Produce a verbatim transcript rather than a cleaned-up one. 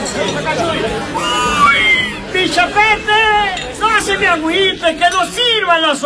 ¡Mi chapete! ¡No se me agüite, que no sirvan las